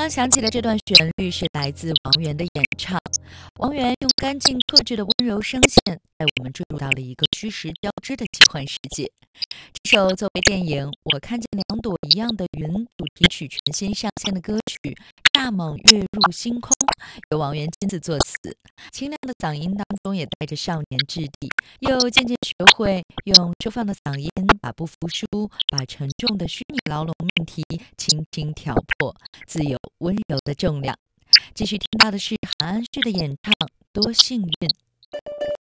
刚响起的这段旋律是来自王源的演唱。王源用干净克制的温柔声线，带我们坠入到了一个虚实交织的奇幻世界。这首作为电影《我看见两朵一样的云》主题曲全新上线的歌曲《大蟒跃入星空》，由王源亲自作词，清亮的嗓音当中也带着少年质地，又渐渐学会用收放的嗓音把不服输、把沉重的虚拟牢笼命题轻轻挑破，自有温柔的重量。继续听到的是韩安旭的演唱《多幸运》。